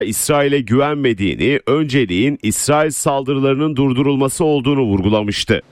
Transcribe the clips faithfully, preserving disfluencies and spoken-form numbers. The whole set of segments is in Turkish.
İsrail'e güvenmediğini, önceliğin İsrail saldırılarının durdurulması olduğunu vurgulamıştı.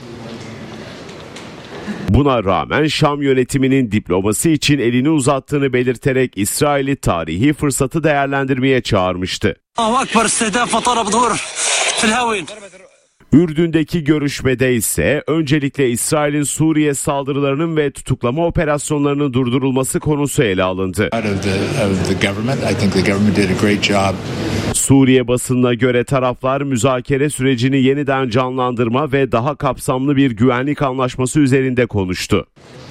Buna rağmen Şam yönetiminin diplomasi için elini uzattığını belirterek İsrail'i tarihi fırsatı değerlendirmeye çağırmıştı. Ürdün'deki görüşmede ise öncelikle İsrail'in Suriye saldırılarının ve tutuklama operasyonlarının durdurulması konusu ele alındı. Suriye basınına göre taraflar müzakere sürecini yeniden canlandırma ve daha kapsamlı bir güvenlik anlaşması üzerinde konuştu.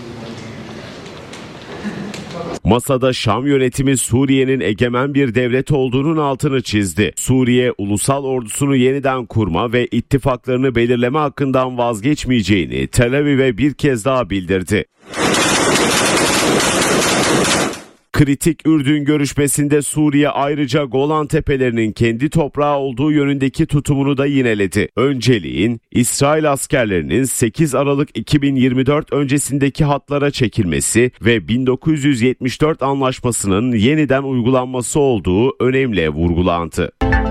Masada Şam yönetimi Suriye'nin egemen bir devlet olduğunun altını çizdi. Suriye, ulusal ordusunu yeniden kurma ve ittifaklarını belirleme hakkından vazgeçmeyeceğini Tel Aviv'e bir kez daha bildirdi. Kritik Ürdün görüşmesinde Suriye ayrıca Golan Tepelerinin kendi toprağı olduğu yönündeki tutumunu da yineledi. Önceliğin İsrail askerlerinin sekiz Aralık iki bin yirmi dört öncesindeki hatlara çekilmesi ve bin dokuz yüz yetmiş dört anlaşmasının yeniden uygulanması olduğu önemli vurgulandı.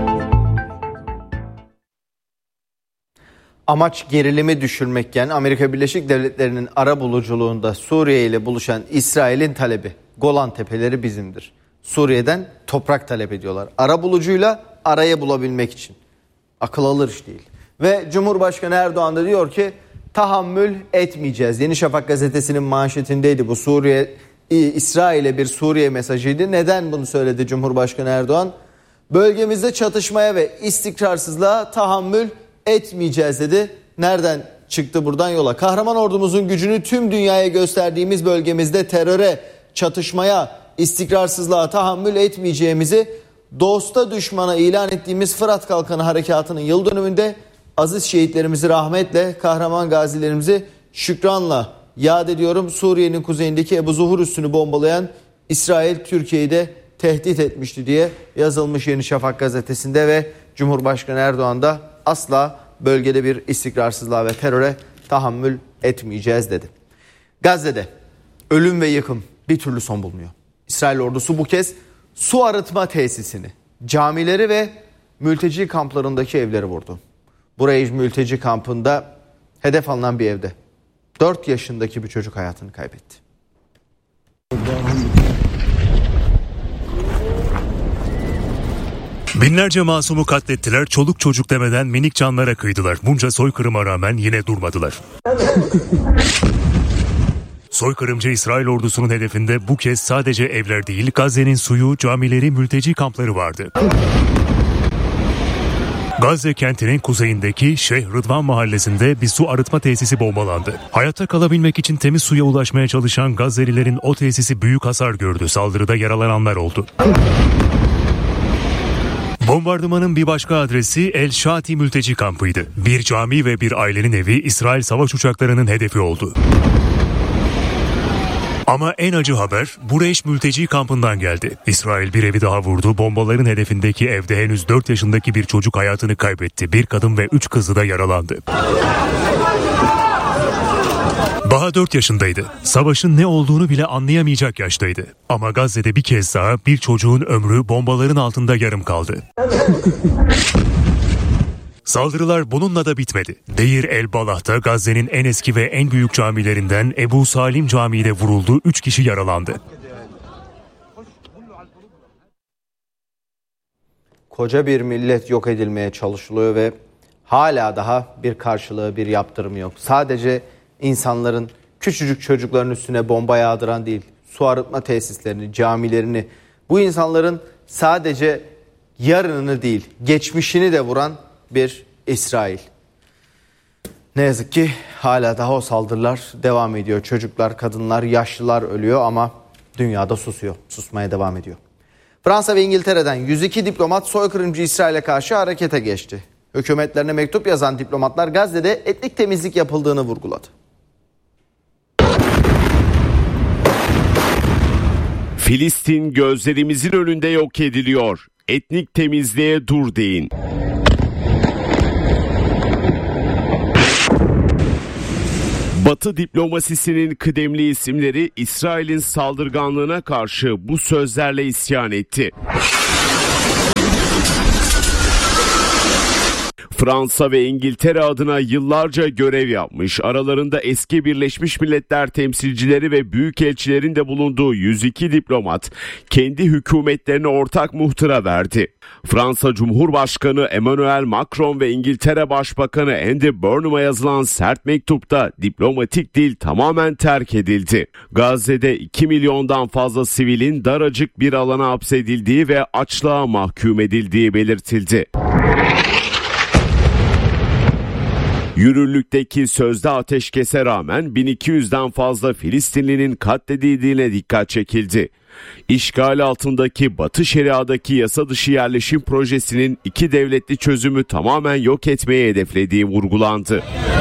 Amaç gerilimi düşürmekken Amerika Birleşik Devletleri'nin arabuluculuğunda Suriye ile buluşan İsrail'in talebi Golan Tepeleri bizimdir. Suriye'den toprak talep ediyorlar. Arabulucuyla araya bulabilmek için. Akıl alır iş değil. Ve Cumhurbaşkanı Erdoğan da diyor ki tahammül etmeyeceğiz. Yeni Şafak gazetesinin manşetindeydi bu. Suriye, İsrail'e bir Suriye mesajıydı. Neden bunu söyledi Cumhurbaşkanı Erdoğan? Bölgemizde çatışmaya ve istikrarsızlığa tahammül etmeyeceğiz dedi. Nereden çıktı buradan yola? Kahraman ordumuzun gücünü tüm dünyaya gösterdiğimiz bölgemizde teröre, çatışmaya, istikrarsızlığa tahammül etmeyeceğimizi dosta düşmana ilan ettiğimiz Fırat Kalkanı Harekatı'nın yıl dönümünde aziz şehitlerimizi rahmetle, kahraman gazilerimizi şükranla yad ediyorum. Suriye'nin kuzeyindeki Ebu Zuhur üssünü bombalayan İsrail Türkiye'yi de tehdit etmişti diye yazılmış Yeni Şafak gazetesinde ve Cumhurbaşkanı Erdoğan da asla bölgede bir istikrarsızlığa ve teröre tahammül etmeyeceğiz dedi. Gazze'de ölüm ve yıkım bir türlü son bulmuyor. İsrail ordusu bu kez su arıtma tesisini, camileri ve mülteci kamplarındaki evleri vurdu. Burayı mülteci kampında hedef alınan bir evde dört yaşındaki bir çocuk hayatını kaybetti. Binlerce masumu katlettiler, çoluk çocuk demeden minik canlara kıydılar. Bunca soykırıma rağmen yine durmadılar. Soykırımcı İsrail ordusunun hedefinde bu kez sadece evler değil, Gazze'nin suyu, camileri, mülteci kampları vardı. Gazze kentinin kuzeyindeki Şeyh Rıdvan mahallesinde bir su arıtma tesisi bombalandı. Hayatta kalabilmek için temiz suya ulaşmaya çalışan Gazze'lilerin o tesisi büyük hasar gördü. Saldırıda yaralananlar oldu. Bombardımanın bir başka adresi El Şati mülteci kampıydı. Bir cami ve bir ailenin evi İsrail savaş uçaklarının hedefi oldu. Ama en acı haber Bureş mülteci kampından geldi. İsrail bir evi daha vurdu. Bombaların hedefindeki evde henüz dört yaşındaki bir çocuk hayatını kaybetti. Bir kadın ve üç kızı da yaralandı. Daha dört yaşındaydı. Savaşın ne olduğunu bile anlayamayacak yaştaydı. Ama Gazze'de bir kez daha bir çocuğun ömrü bombaların altında yarım kaldı. Saldırılar bununla da bitmedi. Deir el Balah'ta Gazze'nin en eski ve en büyük camilerinden Ebu Salim Camii de vuruldu. Üç kişi yaralandı. Koca bir millet yok edilmeye çalışılıyor ve hala daha bir karşılığı, bir yaptırımı yok. Sadece insanların, küçücük çocukların üstüne bomba yağdıran değil, su arıtma tesislerini, camilerini, bu insanların sadece yarınını değil, geçmişini de vuran bir İsrail. Ne yazık ki hala daha o saldırılar devam ediyor. Çocuklar, kadınlar, yaşlılar ölüyor ama dünyada susuyor. Susmaya devam ediyor. Fransa ve İngiltere'den yüz iki diplomat soykırımcı İsrail'e karşı harekete geçti. Hükümetlerine mektup yazan diplomatlar Gazze'de etnik temizlik yapıldığını vurguladı. Filistin gözlerimizin önünde yok ediliyor. Etnik temizliğe dur deyin. Batı diplomasisinin kıdemli isimleri İsrail'in saldırganlığına karşı bu sözlerle isyan etti. Fransa ve İngiltere adına yıllarca görev yapmış, aralarında eski Birleşmiş Milletler temsilcileri ve büyükelçilerin de bulunduğu yüz iki diplomat kendi hükümetlerine ortak muhtıra verdi. Fransa Cumhurbaşkanı Emmanuel Macron ve İngiltere Başbakanı Andy Burnham'a yazılan sert mektupta diplomatik dil tamamen terk edildi. Gazze'de iki milyondan fazla sivilin daracık bir alana hapsedildiği ve açlığa mahkum edildiği belirtildi. Yürürlükteki sözde ateşkese rağmen bin iki yüzden fazla Filistinlinin katledildiğine dikkat çekildi. İşgal altındaki Batı Şeria'daki yasa dışı yerleşim projesinin iki devletli çözümü tamamen yok etmeye hedeflediği vurgulandı.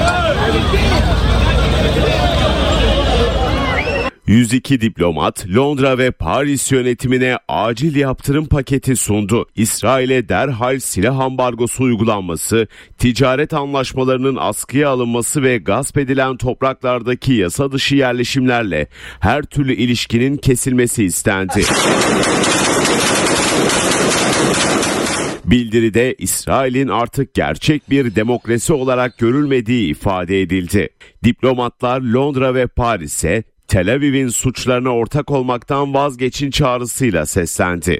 yüz iki diplomat Londra ve Paris yönetimine acil yaptırım paketi sundu. İsrail'e derhal silah ambargosu uygulanması, ticaret anlaşmalarının askıya alınması ve gasp edilen topraklardaki yasa dışı yerleşimlerle her türlü ilişkinin kesilmesi istendi. Bildiride İsrail'in artık gerçek bir demokrasi olarak görülmediği ifade edildi. Diplomatlar Londra ve Paris'e Tel Aviv'in suçlarına ortak olmaktan vazgeçin çağrısıyla seslendi.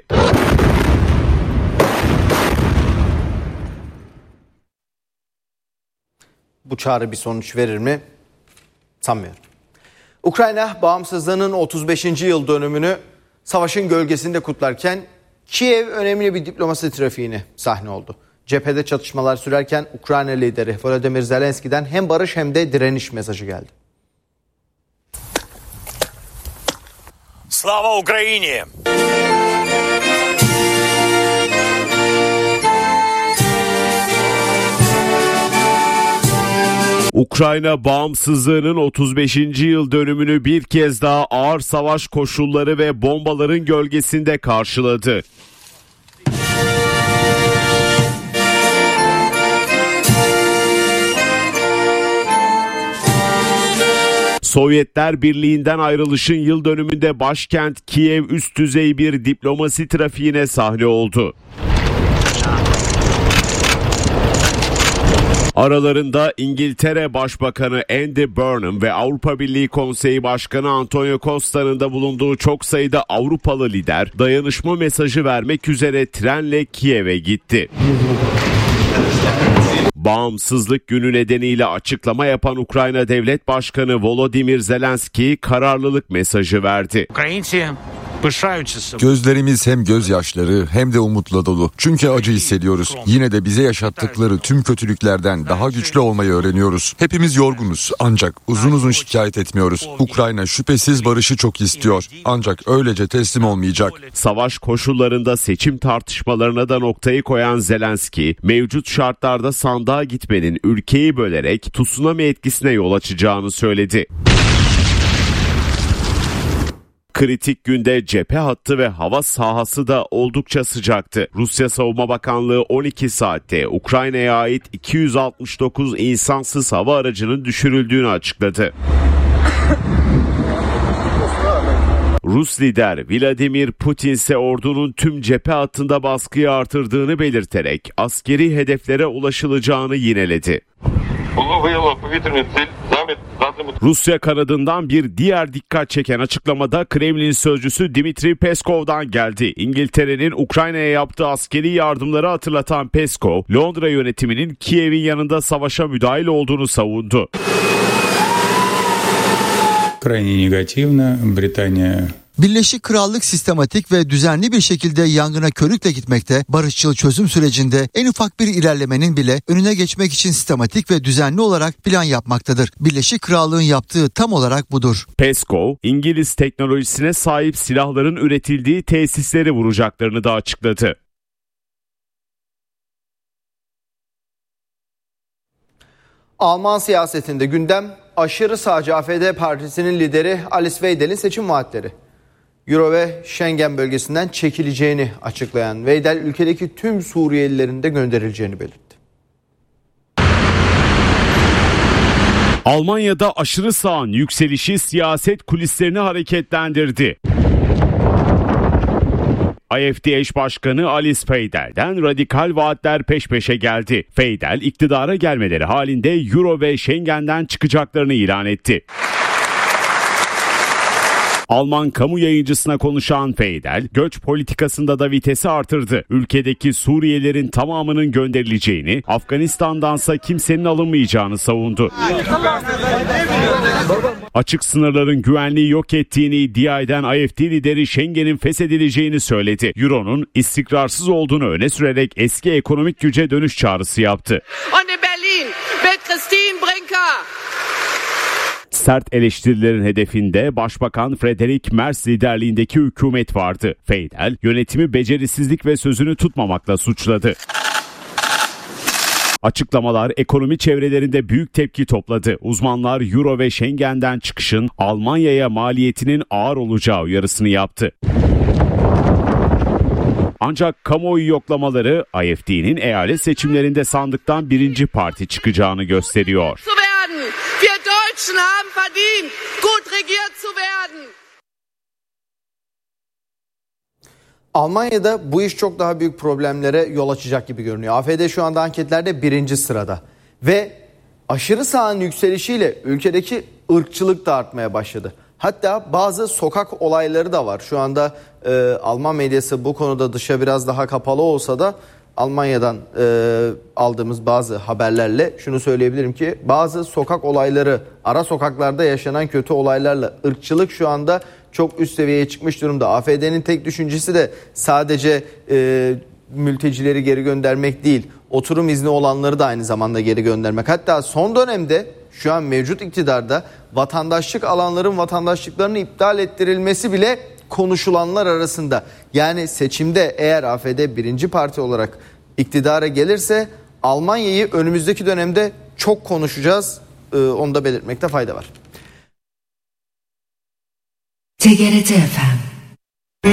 Bu çağrı bir sonuç verir mi? Sanmıyorum. Ukrayna bağımsızlığının otuz beşinci yıl dönümünü savaşın gölgesinde kutlarken Kiev önemli bir diplomasi trafiğine sahne oldu. Cephede çatışmalar sürerken Ukrayna lideri Volodymyr Zelenski'den hem barış hem de direniş mesajı geldi. Слава Україні! Ukrayna bağımsızlığının otuz beşinci yıl dönümünü bir kez daha ağır savaş koşulları ve bombaların gölgesinde karşıladı. Sovyetler Birliği'nden ayrılışın yıl dönümünde başkent Kiev üst düzey bir diplomasi trafiğine sahne oldu. Aralarında İngiltere Başbakanı Andy Burnham ve Avrupa Birliği Konseyi Başkanı Antonio Costa'nın da bulunduğu çok sayıda Avrupalı lider dayanışma mesajı vermek üzere trenle Kiev'e gitti. Bağımsızlık günü nedeniyle açıklama yapan Ukrayna Devlet Başkanı Volodymyr Zelenski kararlılık mesajı verdi. Gözlerimiz hem gözyaşları hem de umutla dolu. Çünkü acı hissediyoruz. Yine de bize yaşattıkları tüm kötülüklerden daha güçlü olmayı öğreniyoruz. Hepimiz yorgunuz ancak uzun uzun şikayet etmiyoruz. Ukrayna şüphesiz barışı çok istiyor. Ancak öylece teslim olmayacak. Savaş koşullarında seçim tartışmalarına da noktayı koyan Zelenski, mevcut şartlarda sandığa gitmenin ülkeyi bölerek tsunami etkisine yol açacağını söyledi. Kritik günde cephe hattı ve hava sahası da oldukça sıcaktı. Rusya Savunma Bakanlığı on iki saatte Ukrayna'ya ait iki yüz altmış dokuz insansız hava aracının düşürüldüğünü açıkladı. Rus lider Vladimir Putin ise ordunun tüm cephe hattında baskıyı artırdığını belirterek askeri hedeflere ulaşılacağını yineledi. Rusya kanadından bir diğer dikkat çeken açıklamada Kremlin sözcüsü Dmitri Peskov'dan geldi. İngiltere'nin Ukrayna'ya yaptığı askeri yardımları hatırlatan Peskov, Londra yönetiminin Kiev'in yanında savaşa müdahil olduğunu savundu. Birleşik Krallık sistematik ve düzenli bir şekilde yangına körükle gitmekte, barışçıl çözüm sürecinde en ufak bir ilerlemenin bile önüne geçmek için sistematik ve düzenli olarak plan yapmaktadır. Birleşik Krallık'ın yaptığı tam olarak budur. Peskov, İngiliz teknolojisine sahip silahların üretildiği tesisleri vuracaklarını da açıkladı. Alman siyasetinde gündem aşırı sağcı A F D Partisi'nin lideri Alice Weidel'in seçim vaatleri. Euro ve Schengen bölgesinden çekileceğini açıklayan Weidel ülkedeki tüm Suriyelilerin de gönderileceğini belirtti. Almanya'da aşırı sağın yükselişi siyaset kulislerini hareketlendirdi. A F D eş başkanı Alice Feydel'den radikal vaatler peş peşe geldi. Feydel iktidara gelmeleri halinde Euro ve Schengen'den çıkacaklarını ilan etti. Alman kamu yayıncısına konuşan Feydel, göç politikasında da vitesi artırdı. Ülkedeki Suriyelilerin tamamının gönderileceğini, Afganistan'dansa kimsenin alınmayacağını savundu. Açık sınırların güvenliği yok ettiğini iddia eden A F D lideri Schengen'in feshedileceğini söyledi. Euro'nun istikrarsız olduğunu öne sürerek eski ekonomik güce dönüş çağrısı yaptı. Berlin mit Christine Brinker. Sert eleştirilerin hedefinde Başbakan Friedrich Merz liderliğindeki hükümet vardı. Feydel, yönetimi becerisizlik ve sözünü tutmamakla suçladı. Açıklamalar ekonomi çevrelerinde büyük tepki topladı. Uzmanlar Euro ve Schengen'den çıkışın Almanya'ya maliyetinin ağır olacağı uyarısını yaptı. Ancak kamuoyu yoklamaları A F D'nin eyalet seçimlerinde sandıktan birinci parti çıkacağını gösteriyor. Wir Deutschen haben verdient, gut regiert zu werden. Almanya'da bu iş çok daha büyük problemlere yol açacak gibi görünüyor. A F D şu anda anketlerde birinci sırada. Ve aşırı sağın yükselişiyle ülkedeki ırkçılık da artmaya başladı. Hatta bazı sokak olayları da var. Şu anda e, Alman medyası bu konuda dışa biraz daha kapalı olsa da Almanya'dan e, aldığımız bazı haberlerle şunu söyleyebilirim ki bazı sokak olayları, ara sokaklarda yaşanan kötü olaylarla ırkçılık şu anda çok üst seviyeye çıkmış durumda. A F D'nin tek düşüncesi de sadece e, mültecileri geri göndermek değil, oturum izni olanları da aynı zamanda geri göndermek. Hatta son dönemde şu an mevcut iktidarda vatandaşlık alanların vatandaşlıklarını iptal ettirilmesi bile konuşulanlar arasında. Yani seçimde eğer A F D birinci parti olarak iktidara gelirse Almanya'yı önümüzdeki dönemde çok konuşacağız. Ee, onu da belirtmekte fayda var. T G R T F M.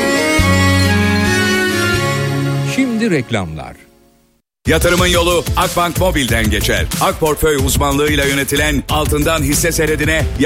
Şimdi reklamlar. Yatırımın yolu Akbank Mobil'den geçer. Ak Portföy uzmanlığıyla yönetilen altından hisse senedine